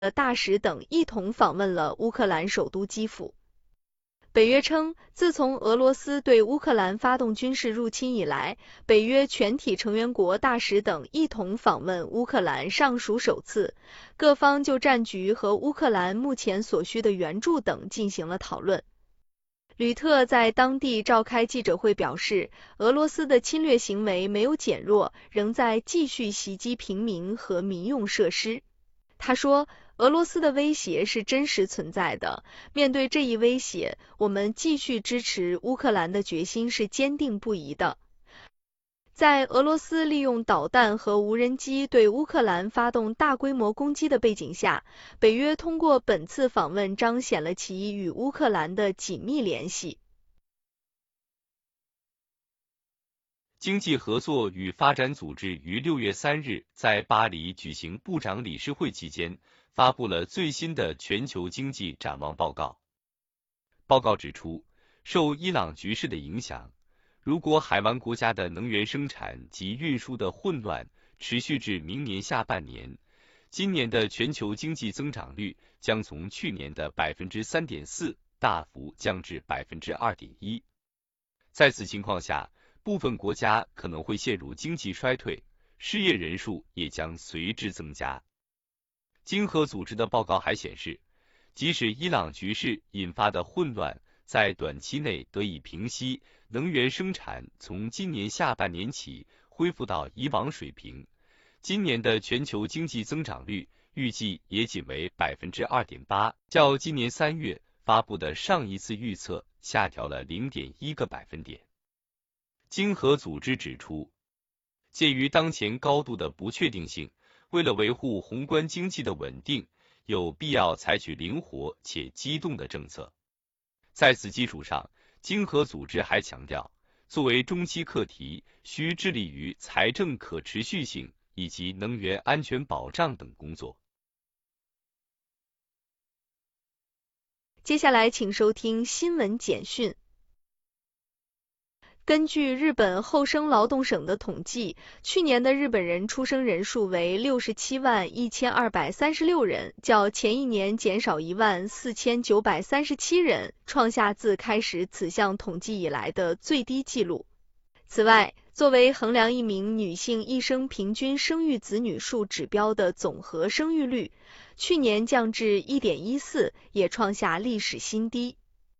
大使等一同访问了乌克兰首都基辅。北约称，自从俄罗斯对乌克兰发动军事入侵以来，北约全体成员国大使等一同访问乌克兰尚属首次，各方就战局和乌克兰目前所需的援助等进行了讨论。吕特在当地召开记者会表示，俄罗斯的侵略行为没有减弱，仍在继续袭击平民和民用设施。他说，俄罗斯的威胁是真实存在的，面对这一威胁，我们继续支持乌克兰的决心是坚定不移的。在俄罗斯利用导弹和无人机对乌克兰发动大规模攻击的背景下，北约通过本次访问彰显了其与乌克兰的紧密联系。 经济合作与发展组织于6月3日在巴黎举行部长理事会期间，发布了最新的全球经济展望报告。报告指出，受伊朗局势的影响，如果海湾国家的能源生产及运输的混乱持续至明年下半年，今年的全球经济增长率将从去年的 3.4% 大幅降至 2.1%。在此情况下，部分国家可能会陷入经济衰退，失业人数也将随之增加。经合组织的报告还显示，即使伊朗局势引发的混乱在短期内得以平息，能源生产从今年下半年起恢复到以往水平，今年的全球经济增长率预计也仅为 2.8%， 较今年3月发布的上一次预测下调了 0.1个百分点。经合组织指出，鉴于当前高度的不确定性，为了维护宏观经济的稳定，有必要采取灵活且机动的政策。在此基础上，经合组织还强调，作为中期课题，需致力于财政可持续性以及能源安全保障等工作。 接下来请收听新闻简讯。根据日本厚生劳动省的统计，去年的日本人出生人数为671236人，较前一年减少14937人，创下自开始此项统计以来的最低纪录。此外，作为衡量一名女性一生平均生育子女数指标的总和生育率，去年降至 1.14， 也创下历史新低。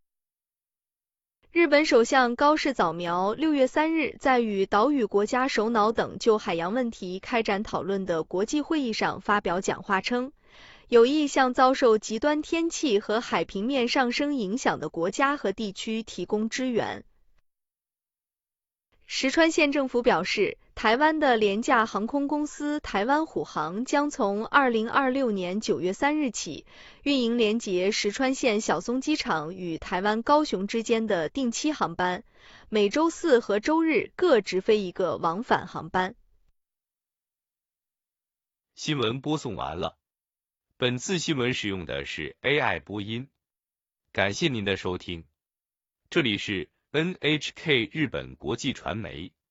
日本首相高市早苗6月3日在与岛屿国家首脑等就海洋问题开展讨论的国际会议上发表讲话称，有意向遭受极端天气和海平面上升影响的国家和地区提供支援。石川县政府表示，台湾的廉价航空公司台湾虎航将从2026年9月3日起运营连结石川县小松机场与台湾高雄之间的定期航班，每周四和周日各直飞一个往返航班。 新闻播送完了，本次新闻使用的是 AI 播音，感谢您的收听，这里是 NHK 日本国际传媒。